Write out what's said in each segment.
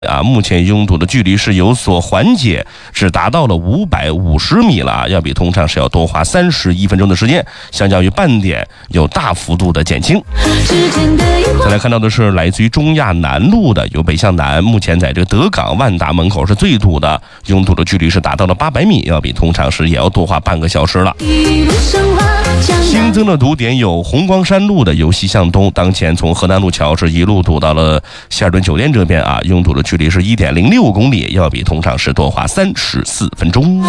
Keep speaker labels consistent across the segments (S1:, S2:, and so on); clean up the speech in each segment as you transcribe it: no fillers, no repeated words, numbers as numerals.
S1: 目前拥堵的距离是有所缓解，只达到了550米了，要比通常是要多花31分钟的时间，相较于半点有大幅度的减轻。再来看到的是来自于中亚南路的，由北向南，目前在这个德港万达门口是最堵的，拥堵的距离是达到了800米，要比通常时也要多花半个小时了。新增的堵点有红光山路的，由西向东，当前从河南路桥是一路堵到了希尔顿酒店这边拥堵的距离是1.06公里，要比通常时多花34分钟。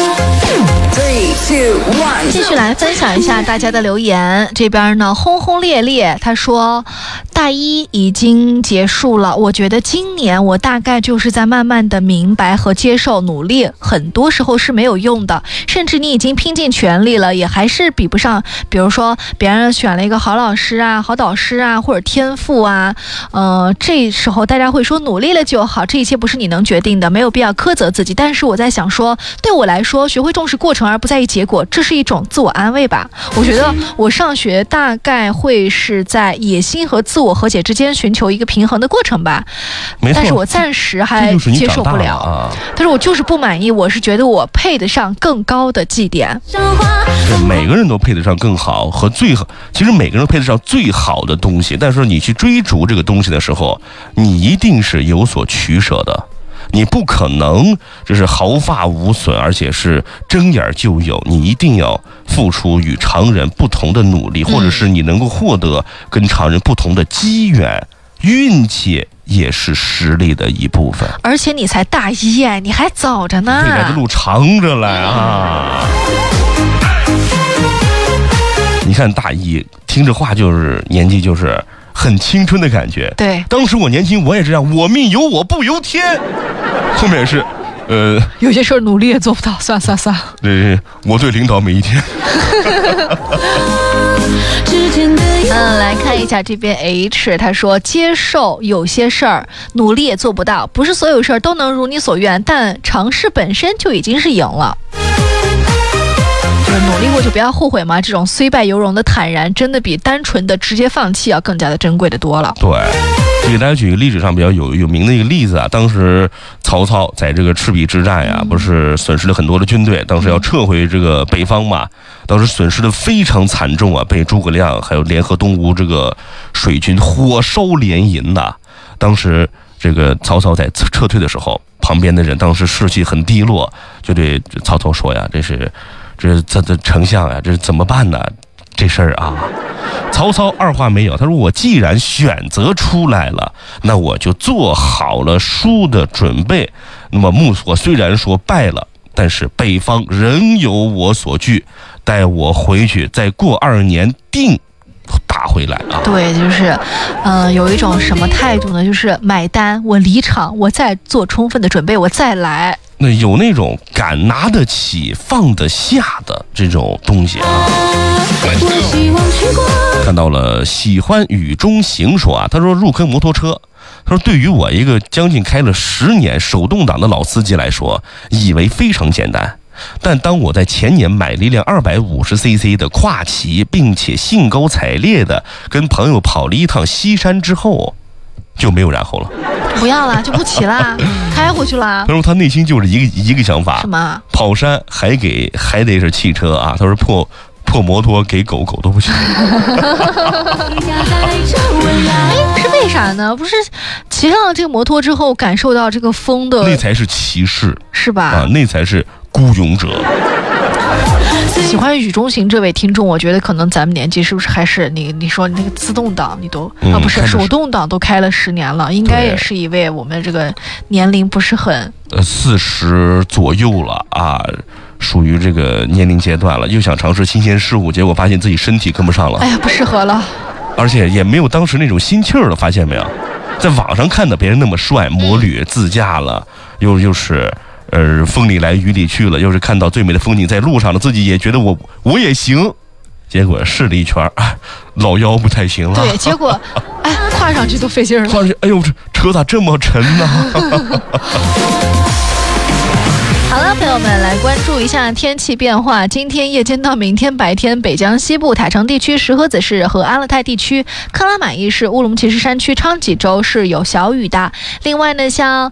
S2: 继续来分享一下大家的留言。这边呢，轰轰烈烈，他说大一已经结束了，我觉得今年我大概就是在慢慢的明白和接受努力很多时候是没有用的，甚至你已经拼尽全力了，也还是比不上比如说别人选了一个好老师啊、好导师啊，或者天赋啊，这时候大家会说努力了就好，这一切不是你能决定的，没有必要苛责自己。但是我在想说，对我来说，学会重视过程而不在意结果，这是一种自我安慰吧。我觉得我上学大概会是在野心和自我和解之间寻求一个平衡的过程吧。但是我暂时还接受不了，但是我就是不满意，我是觉得我配得上更高的绩点。
S1: 是每个人都配得上更好和最好，其实每个人都配得上最好的东西，但是你去追逐这个东西的时候，你一定是有所取舍的，你不可能就是毫发无损，而且是睁眼就有，你一定要付出与常人不同的努力，或者是你能够获得跟常人不同的机缘，运气也是实力的一部分。
S2: 而且你才大一你还早着呢，
S1: 未来的路长着来啊！你看大一听着话就是年纪就是很青春的感觉。
S2: 对，
S1: 当时我年轻我也这样，我命由我不由天。后面是
S2: 有些事儿努力也做不到，算。
S1: 我对领导每一天。
S2: 来看一下这边 H， 他说接受有些事儿努力也做不到，不是所有事儿都能如你所愿，但尝试本身就已经是赢了。努力过就不要后悔嘛，这种虽败犹荣的坦然，真的比单纯的直接放弃要更加的珍贵的多了。
S1: 对，给大家举个历史上比较有名的一个例子当时曹操在这个赤壁之战不是损失了很多的军队，当时要撤回这个北方嘛，当时损失的非常惨重被诸葛亮还有联合东吴这个水军火烧连营当时这个曹操在撤退的时候，旁边的人当时士气很低落，就对曹操说呀，这丞相呀，这是怎么办呢？这事儿曹操二话没有，他说我既然选择出来了，那我就做好了输的准备。那么木所虽然说败了，但是北方仍有我所据，待我回去再过2年定打回来
S2: 对，就是有一种什么态度呢？就是买单，我离场，我再做充分的准备，我再来。
S1: 那有那种敢拿得起放得下的这种东西看到了喜欢雨中行说他说入坑摩托车，他说对于我一个将近开了10年手动挡的老司机来说，以为非常简单，但当我在前年买了一辆250cc 的跨骑，并且兴高采烈的跟朋友跑了一趟西山之后，就没有然后了，
S2: 不要了，就不骑了，开回去了。
S1: 他说他内心就是一个想法，
S2: 什么？跑
S1: 山还得是汽车他说破摩托给狗都不行。
S2: 是为啥呢？不是骑上了这个摩托之后，感受到这个风的，
S1: 那才是骑士，
S2: 是吧？
S1: 那才是孤勇者。
S2: 喜欢雨中行这位听众，我觉得可能咱们年纪是不是还是你说你那个自动挡你都不是手动挡都开了10年了，应该也是一位我们这个年龄不是很
S1: 40左右了属于这个年龄阶段了，又想尝试新鲜事物，结果发现自己身体跟不上了，
S2: 不适合了，
S1: 而且也没有当时那种心气儿了，发现没有？在网上看到别人那么帅，摩旅自驾了，又是风里来雨里去了，又是看到最美的风景在路上了，自己也觉得我也行，结果试了一圈老腰不太行了。
S2: 对，结果跨上去都费劲了。
S1: 跨上去，哎呦，这车咋这么沉呢？
S2: 好了，朋友们，来关注一下天气变化。今天夜间到明天白天，北江西部、塔城地区、石河子市和阿勒泰地区、克拉玛依市、乌鲁木齐市山区、昌吉州是有小雨的。另外呢，像